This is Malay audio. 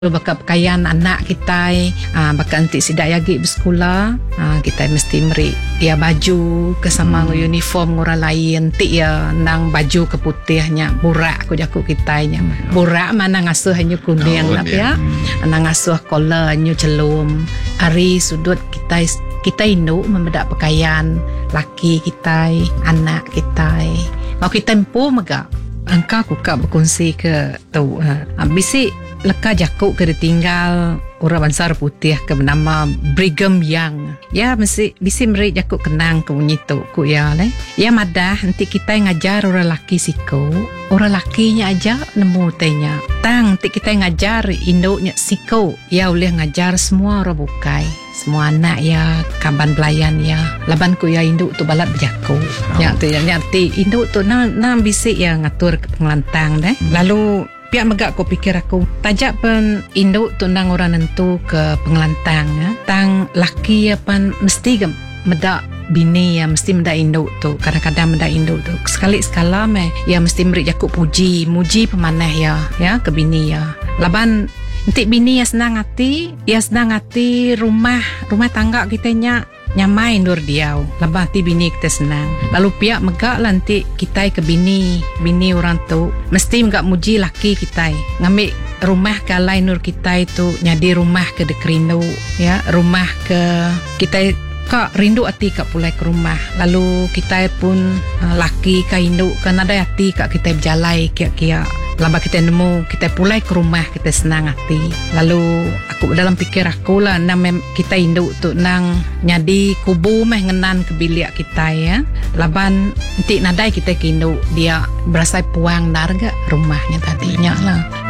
Baka pakaian anak kita, baka nanti sidak yagi bersekolah, kita mesti beri ya baju kesama uniform orang lain, nanti ya nang baju keputihnya burak aku jaku kitanya. Burak mana ngasuh hanya kuning ya. Nang ngasuh collar hanya celum. Hari sudut kita induk membedak pakaian laki kita, anak kita. Mau kita empu mega angka kuka berkongsi ke tu. Bisi leka jakuk ke ditinggal orang Bansar Putih ke bernama Brigham Young. Ya mesti bisi meri jakuk kenang ke bunyi tu ku ya le. Ya madah nanti kita ngajar orang laki siko, orang lakinya aja nemu tanya. Tang nanti kita ngajar induknya siko, ya boleh ngajar semua orang bukai. Semua anak ya, kaban pelayan ya. Laban ku ya induk tu balat berjaku. Ya tu yang arti induk tu nang bisi ya ngatur ke pengelantang deh. Lalu pihak megak ko pikir aku tajak pen induk tu nang orang nentu ke pengelantang ya. Tang laki ya pan mesti medak bini ya mesti medak induk tu. Kadang-kadang medak induk tu. Sekali-sekala ya mesti beri jakuk muji pemanah ya ke bini ya. Laban nanti bini ya senang hati rumah tangga kita nyamai nur diau. Labah ti bini kita senang. Lalu pihak megak lah nanti kita ke bini orang tu mesti megak muji laki kita. Ngambil rumah kalai nur kita itu nyadi rumah ke dekrindu ya, rumah ke kita kak rindu hati kak pulai ke rumah. Lalu kita pun laki kak rindu kan ada hati kak kita berjalai kia-kia. Lama kita nemu, kita pulai ke rumah, kita senang hati. Lalu aku dalam pikir aku lah, kita induk tu nang nyadi kubu ngenan ke bilik kita ya. Laban nanti nadai kita ke induk dia berasa puang darga rumahnya tadinya lah.